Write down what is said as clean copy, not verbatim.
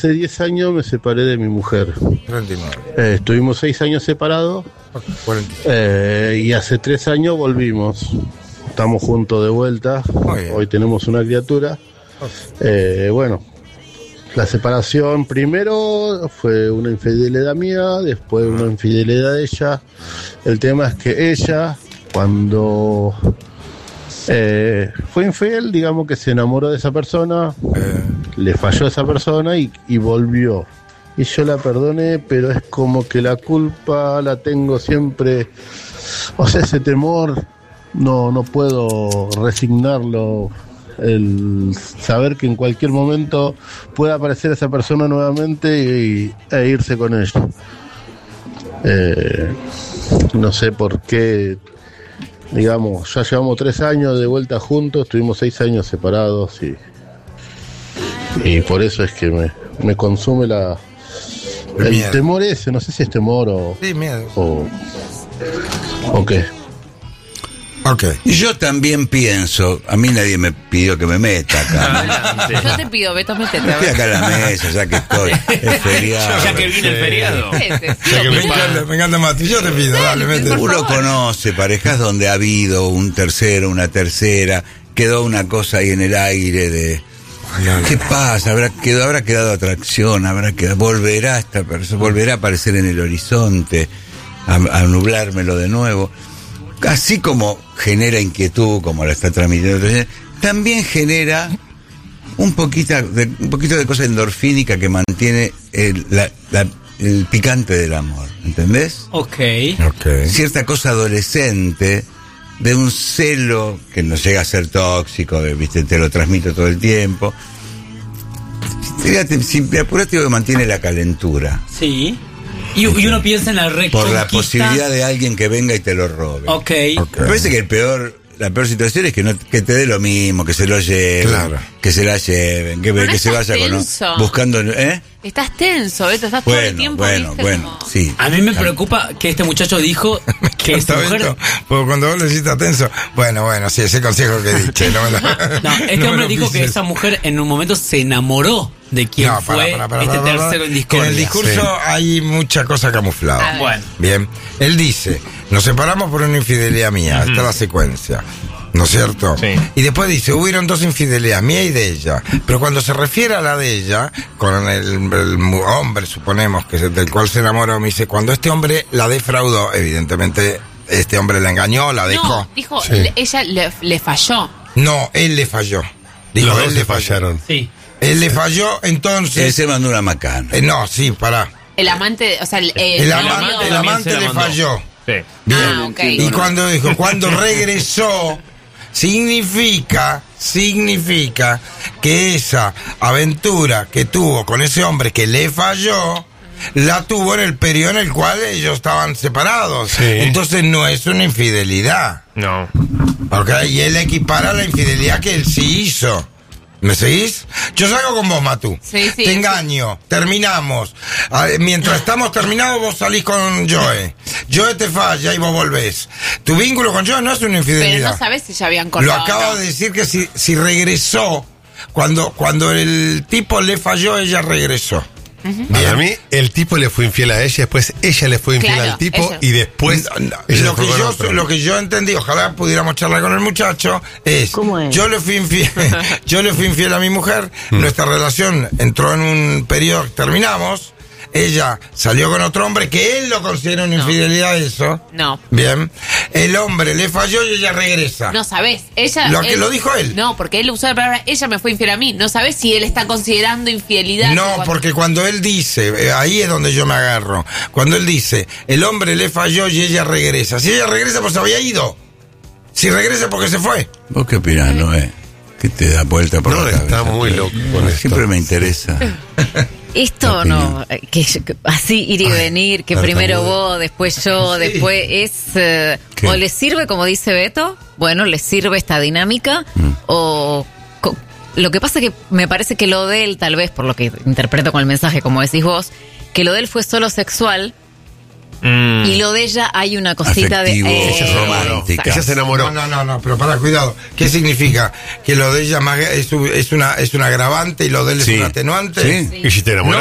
Hace 10 años me separé de mi mujer. 39. Estuvimos 6 años separados. 40. Y hace 3 años volvimos. Estamos juntos de vuelta. Hoy tenemos una criatura. Bueno, la separación primero fue una infidelidad mía, después una infidelidad de ella. El tema es que ella, cuando fue infiel, digamos que se enamoró de esa persona, le falló a esa persona y volvió. Y yo la perdoné, pero es como que la culpa la tengo siempre, o sea, ese temor no puedo resignarlo, el saber que en cualquier momento puede aparecer esa persona nuevamente e irse con ella. No sé por qué, digamos, ya llevamos 3 años de vuelta juntos, estuvimos 6 años separados y por eso es que me consume el miedo. temor ese, no sé si es temor o... Sí, miedo. ¿O qué? Ok. Y yo también pienso, a mí nadie me pidió que me meta acá. Yo te pido, Beto, métete. Estoy acá en la mesa, ya que estoy. Es feriado. Ya que viene el feriado. Me encanta Mati, yo te pido, dale, mete. Uno conoce parejas donde ha habido un tercero, una tercera, quedó una cosa ahí en el aire de... ¿Qué pasa? ¿Habrá quedado atracción? ¿Volverá esta persona? ¿Volverá a aparecer en el horizonte? A nublármelo de nuevo. Así como genera inquietud, como la está transmitiendo, también genera un poquito de cosa endorfínica que mantiene el picante del amor, ¿entendés? Ok. Cierta cosa adolescente de un celo que no llega a ser tóxico, ¿viste? Te lo transmito todo el tiempo. Si me apurás, digo que mantiene la calentura. Sí. Y uno piensa en la reconquista. Por la posibilidad de alguien que venga y te lo robe. Ok. Me parece que la peor situación es que te dé lo mismo, que se lo lleven, Claro. que se la lleven, que se vaya tenso. buscando, Estás tenso, Beto, estás todo el tiempo. ¿viste? Bueno, sí. A mí me preocupa que este muchacho dijo que su mujer... Porque cuando vos le hiciste tenso, bueno, sí, ese consejo que dije. Este hombre dijo que esa mujer en un momento se enamoró de quien fue este tercero en discordia. En el discurso hay mucha cosa camuflada. Bueno. Bien, él dice, nos separamos por una infidelidad mía, esta es la secuencia, ¿no es cierto? Sí. Y después dice, hubieron 2 infidelidades, mía y de ella, pero cuando se refiere a la de ella, con el hombre, suponemos, del cual se enamoró, me dice, cuando este hombre la defraudó, evidentemente este hombre la engañó, la dejó. No, dijo, Sí. ella le falló. No, él le falló. Dijo, Los él dos le le falló. fallaron. Sí. Él le falló, entonces... Él se mandó una macana. no, sí, pará. El amante, o sea, El novio. amante también se la le mandó. falló. Sí. Bien. Ah, ok. Y cuando dijo, cuando regresó, significa que esa aventura que tuvo con ese hombre que le falló, la tuvo en el periodo en el cual ellos estaban separados. Sí. Entonces no es una infidelidad. No. ¿Ok? Y él equipara la infidelidad que él sí hizo. ¿Me seguís? Yo salgo con vos, Matú. Sí. Te engaño. Terminamos. Mientras estamos terminados, vos salís con Joe. Joe te falla y vos volvés. Tu vínculo con Joe no es una infidelidad. Pero no sabes si ya habían cortado. Lo acabo ¿no? de decir que si regresó, cuando el tipo le falló, ella regresó. Para mí, el tipo le fue infiel a ella, después ella le fue infiel Claro, al tipo ella. y después ella Lo fue que, con yo, otro. lo que yo entendí, ojalá pudiéramos charlar con el muchacho, es, ¿Cómo es? yo le fui infiel a mi mujer, nuestra relación entró en un periodo, terminamos, ella salió con otro hombre que él lo considera una infidelidad, eso. No. Bien. El hombre le falló y ella regresa. No sabés, ella... Lo dijo él. No, porque él usó la palabra, ella me fue infiel a mí. No sabés si él está considerando infidelidad. No, porque cuando él dice, ahí es donde yo me agarro, cuando él dice, el hombre le falló y ella regresa. Si ella regresa, pues se había ido. Si regresa, porque se fue. ¿Vos qué opinás, Noé? ¿Qué te da vuelta por No, la cabeza? está muy loco con esto. Siempre me interesa. Esto no, que así ir y venir, que primero vos, después yo, después es... o le sirve, como dice Beto, bueno, le sirve esta dinámica, o... Lo que pasa es que me parece que lo de él, tal vez, por lo que interpreto con el mensaje, como decís vos, que lo de él fue solo sexual, Y lo de ella hay una cosita afectivo, de... romántica. Ella se enamoró. No, pero para, cuidado. ¿Qué significa? ¿Que lo de ella es un agravante y lo de él es un atenuante? Sí. Y si te enamoras.